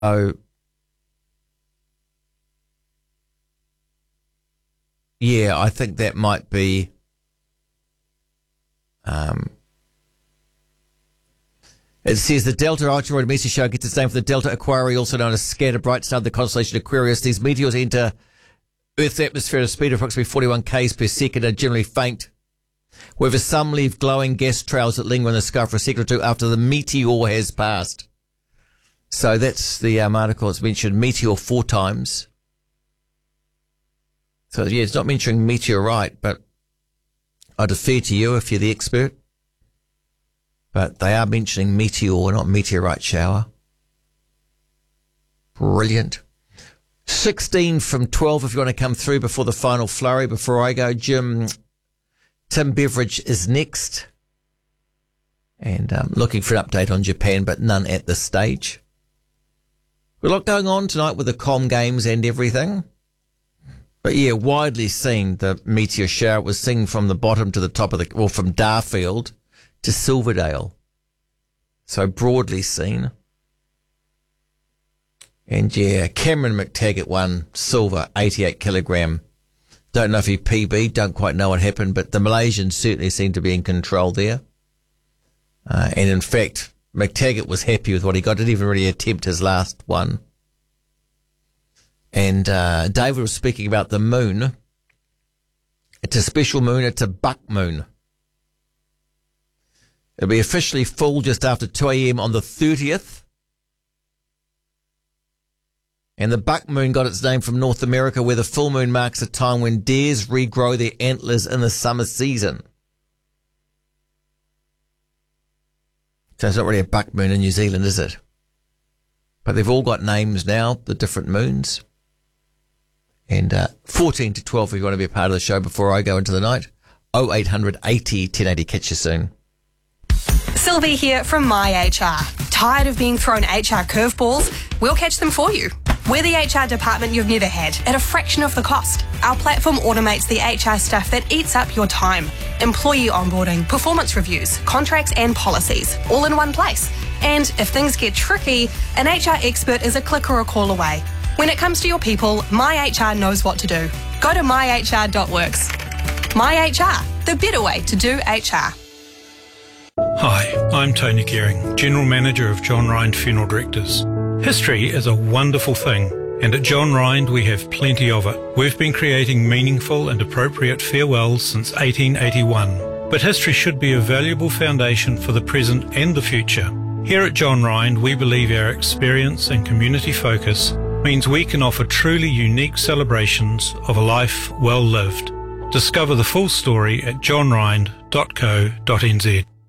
Oh, yeah, I think that might be. It says the Delta Ultra Meteor Shower gets its name from the Delta Aquarii, also known as Scatter, bright star of the constellation Aquarius. These meteors enter Earth's atmosphere at a speed of approximately 41 k's per second and are generally faint. However, some leave glowing gas trails that linger in the sky for a second or two after the meteor has passed. So that's the article. It's mentioned meteor 4 times. So, yeah, it's not mentioning meteorite, but I defer to you if you're the expert. But they are mentioning meteor, not meteorite shower. Brilliant. 16 from 12 if you want to come through before the final flurry. Before I go, Tim Beveridge is next. And looking for an update on Japan, but none at this stage. We've got a lot going on tonight with the Com Games and everything. But yeah, widely seen, the meteor shower was seen from the bottom to the top of from Darfield to Silverdale. So broadly seen. And yeah, Cameron McTaggart won silver, 88 kilogram. Don't know if he PB, don't quite know what happened, but the Malaysians certainly seem to be in control there. And in fact, McTaggart was happy with what he got. Didn't even really attempt his last one. And David was speaking about the moon. It's a special moon. It's a buck moon. It'll be officially full just after 2 a.m. on the 30th. And the buck moon got its name from North America, where the full moon marks a time when deers regrow their antlers in the summer season. So it's not really a buck moon in New Zealand, is it? But they've all got names now, the different moons. And 14 to 12 if you want to be a part of the show before I go into the night. 0800 80 1080. Catch you soon. Sylvie here from MyHR. Tired of being thrown HR curveballs? We'll catch them for you. We're the HR department you've never had at a fraction of the cost. Our platform automates the HR stuff that eats up your time. Employee onboarding, performance reviews, contracts and policies, all in one place. And if things get tricky, an HR expert is a click or a call away. When it comes to your people, MyHR knows what to do. Go to myhr.works. MyHR, the better way to do HR. Hi, I'm Tony Gearing, General Manager of John Rind Funeral Directors. History is a wonderful thing, and at John Rind we have plenty of it. We've been creating meaningful and appropriate farewells since 1881, but history should be a valuable foundation for the present and the future. Here at John Rind, we believe our experience and community focus means we can offer truly unique celebrations of a life well lived. Discover the full story at johnrind.co.nz.